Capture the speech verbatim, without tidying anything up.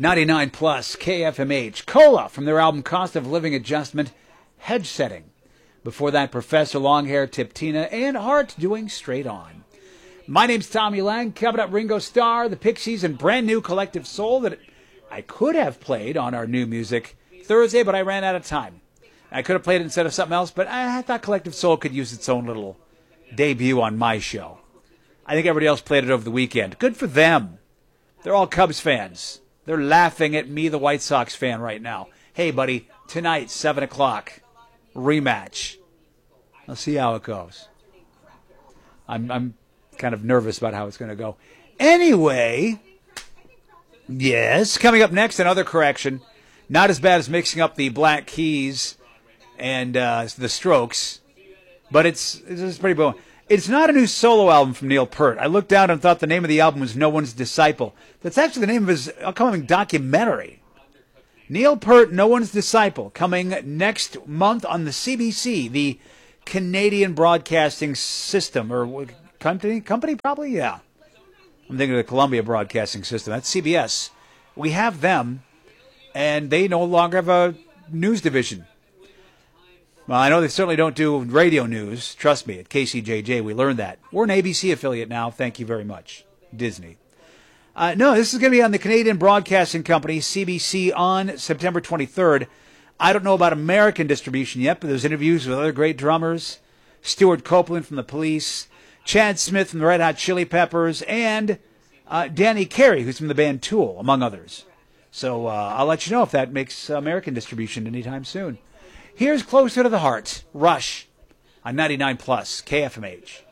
ninety-nine plus K F M H. Cola from their album Cost of Living Adjustment, Hedge Setting. Before that, Professor Longhair, Tip Tina, and Heart doing Straight On. My name's Tommy Lang. Coming up, Ringo Starr, the Pixies, and brand new Collective Soul that I could have played on our new music Thursday, but I ran out of time. I could have played it instead of something else, but I thought Collective Soul could use its own little debut on my show. I think everybody else played it over the weekend. Good for them. They're all Cubs fans. They're laughing at me, the White Sox fan, right now. Hey, buddy, tonight, seven o'clock, rematch. I'll see how it goes. I'm, I'm kind of nervous about how it's going to go. Anyway, yes, coming up next, another correction. Not as bad as mixing up the Black Keys and uh, the Strokes, but it's, it's pretty boring. It's not a new solo album from Neil Peart. I looked down and thought the name of the album was No One's Disciple. That's actually the name of his upcoming documentary. Neil Peart, No One's Disciple, coming next month on the C B C, the Canadian Broadcasting System, or company, company probably? Yeah. I'm thinking of the Columbia Broadcasting System. That's C B S. We have them, and they no longer have a news division. Well, I know they certainly don't do radio news. Trust me, at K C J J, we learned that. We're an A B C affiliate now. Thank you very much, Disney. Uh, no, this is going to be on the Canadian Broadcasting Company, C B C, on September twenty-third. I don't know about American distribution yet, but there's interviews with other great drummers. Stuart Copeland from The Police, Chad Smith from the Red Hot Chili Peppers, and uh, Danny Carey, who's from the band Tool, among others. So uh, I'll let you know if that makes American distribution anytime soon. Here's Closer to the Heart, Rush, on ninety-nine plus K F M H.